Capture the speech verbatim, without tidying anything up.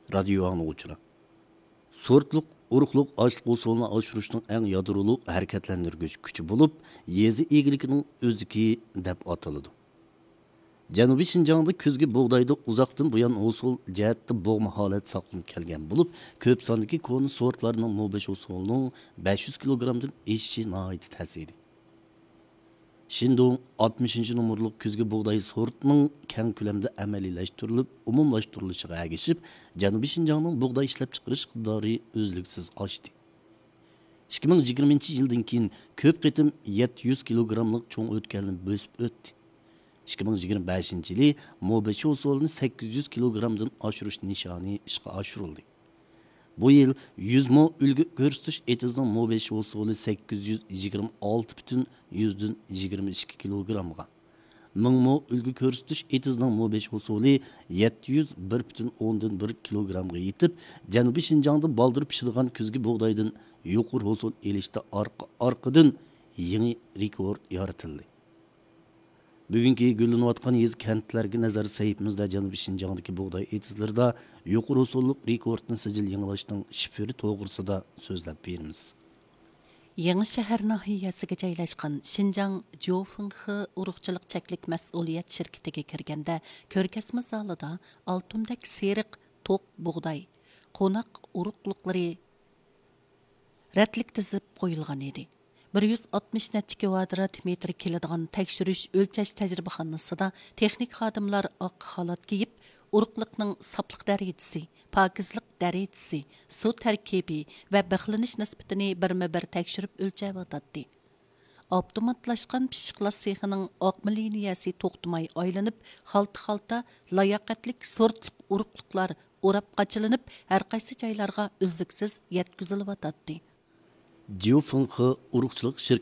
Radio anglag'uchilar. Sortluq, urug'luq ochliq usulini oshirishning eng yadroliq harakatlantirgich kuchi bo'lib, yezi egiligining o'ziki deb ataladi. Janubiy Shinjongda kuzgi bug'doyda uzoqdan buyon usul jihatda bo'g'ma holat saqlanib kelgan bo'lib, ko'p sondagi koni sortlarning mo'besh usulining besh yuz kilogrammdan eshishi nihoyat ta'sirli. Shindong oltmishinchi nomerlik kuzgi bug'doy sortining keng ko'lamda amaliylashtiriilib, umumlashtirilishiga ergishib, Janubiy Shinjongning bug'doy ishlab chiqarish iqtidori o'zliksiz oshdi. ikki ming yigirmanchi yildan keyin ko'p qitim yetti yuz kilogrammlik cho'ng o'tkalni bo'sib o'tdi. ikki ming yigirma beshinchi yili mo'besh usulini sakkiz yuz kilogrammdan oshirish nishoni ishga oshirildi. Bu yil yuz mo ulgu ko'rsatish etizning mo'besh usuli sakkiz yuz yigirma olti butun yuzdan yigirma ikki kilogrammga. ming mo ulgu ko'rsatish etizning mo'besh usuli yetti yuz bir butun o'ndan bir kilogrammga yetib, Janubiy Shinjongda baldir pishadigan kuzgi bug'doydan yuqori usul elishda orqa orqadan yangi rekord yaratildi. Bugungi gullanayotgan yez kentlarga nazar saytimizda Janubiy Shinjongdagi bug'doy etizlarida yuqori usullik rekordni sijil yangilashning shifri to'g'risida so'zlab beramiz. Yangi shahar nahiyasiga joylashgan Xinjiang Jiufenghe urug'chilik cheklik mas'uliyat shirkatiga kirganda ko'rgazma zalida oltundek seriq to'q bug'doy, qo'noq urug'liqlari ratlik tizib qo'yilgan edi. bir yuz oltmish necha kvadrat metr keladigan tekshirish o'lchash tajribaxonasida texnik xodimlar oq xalat kiyib, urug'liqning soplik darajasi, pokizlik darajasi, suv tarkibi va bixlanish nisbatini birma-bir tekshirib o'lchayotdi. Avtomatlashgan pishiqlash sexining oqma liniyasi to'xtamay aylanib, xalta-xalta layoqatlik sortliq urug'liqlar o'rab qachilinib, har qaysi joylarga uzluksiz yetkazilyotdi. Jiufenghe urug'chilik